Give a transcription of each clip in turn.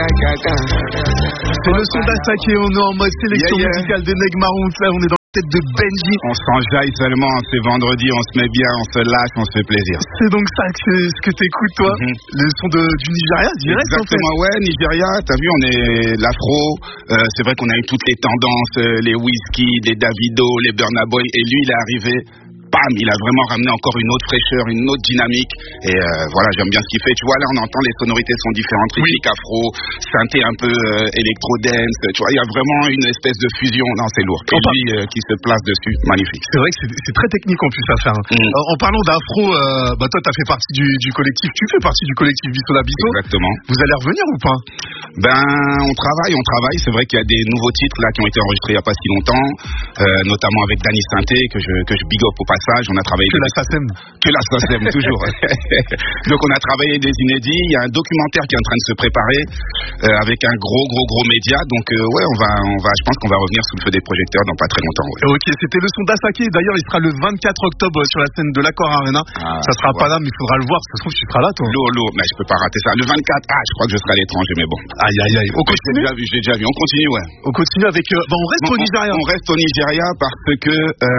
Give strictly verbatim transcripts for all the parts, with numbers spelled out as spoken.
C'est le son d'Asake, on est en mode sélection yeah, yeah. musicale de Neg Marron. Là, on est dans la tête de Benji. On s'enjaille seulement, c'est vendredi, on se met bien, on se lâche, on se fait plaisir. C'est donc ça que c'est ce que t'écoutes, toi, mm-hmm. le son de, du Nigeria, direct. Exactement, en fait. Ouais, Nigeria, t'as vu, on est l'afro. Euh, c'est vrai qu'on a eu toutes les tendances, euh, les Wizkid, les Davido, les Burna Boy, et lui, il est arrivé. Bam, il a vraiment ramené encore une autre fraîcheur, une autre dynamique. Et euh, voilà, j'aime bien ce qu'il fait. Tu vois, là, on entend les sonorités sont différentes, rythmique oui. afro, synthé un peu euh, électro-dance. Tu vois, il y a vraiment une espèce de fusion. Non, c'est lourd. Et lui euh, qui se place dessus, magnifique. C'est vrai que c'est, c'est très technique en plus à faire. Hein. Mm. Euh, en parlant d'afro, euh, bah toi, t'as fait partie du, du collectif. Tu fais partie du collectif Bisso la Bisso. Exactement. Vous allez revenir ou pas? Ben, on travaille, on travaille. C'est vrai qu'il y a des nouveaux titres là qui ont été enregistrés il n'y a pas si longtemps, euh, notamment avec Danny Synté que je que je big up au passage. On a travaillé que la S A C E M, que la S A C E M toujours. Donc on a travaillé des inédits. Il y a un documentaire qui est en train de se préparer euh, avec un gros gros gros média. Donc euh, ouais, on va on va, je pense qu'on va revenir sous le feu des projecteurs dans pas très longtemps. Ouais. Ok, c'était le son d'Asake. D'ailleurs, il sera le vingt-quatre octobre sur la scène de l'Accor Arena. Ah, ça sera pas là, mais il faudra le voir. Ça se trouve, tu seras là, toi. Lourd, lourd. Mais je peux pas rater ça. Le vingt-quatre, ah, je crois que je serai à l'étranger, mais bon. Aïe aïe aïe. On continue. J'ai déjà vu, j'ai déjà vu. On continue, ouais. On continue avec. Euh, bah, on reste on, au Nigeria. On, on reste au Nigeria parce que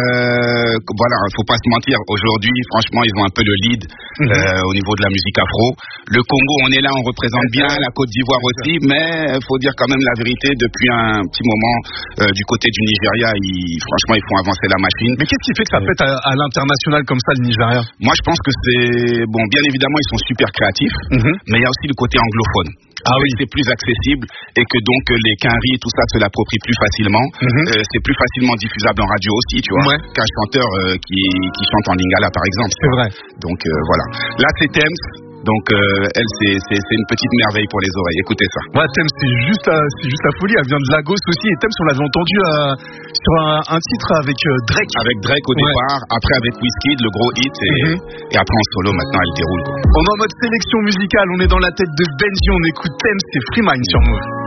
euh, voilà, faut pas se mentir. Aujourd'hui, franchement, ils ont un peu le lead mm-hmm. euh, au niveau de la musique afro. Le Congo, on est là, on représente bien. La Côte d'Ivoire aussi, mais faut dire quand même la vérité. Depuis un petit moment, euh, du côté du Nigeria, ils, franchement, ils font avancer la machine. Mais qu'est-ce qui fait que ça pète à, à l'international comme ça, le Nigeria? Moi, je pense que c'est bon. Bien évidemment, ils sont super créatifs, mm-hmm. mais il y a aussi le côté anglophone. Ah oui, c'est plus accessible et que donc les quinries et tout ça se l'approprient plus facilement. Mm-hmm. Euh, c'est plus facilement diffusable en radio aussi, tu vois, ouais. qu'un chanteur euh, qui, qui chante en lingala par exemple. C'est vrai. Donc euh, voilà. Là, c'est Thames. Donc euh, elle, c'est, c'est, c'est une petite merveille pour les oreilles. Écoutez ça. Ouais, Thames, c'est juste, euh, c'est juste la folie. Elle vient de Lagos aussi. Et Thames, on l'avait entendu euh, sur un, un titre avec euh, Drake. Avec Drake au ouais. départ. Après avec Wizkid, le gros hit. Et, mm-hmm. et après en solo, maintenant, elle déroule. Quoi. On est en mode sélection musicale. On est dans la tête de Benji. On écoute Thames, c'est Free Mind sur Move.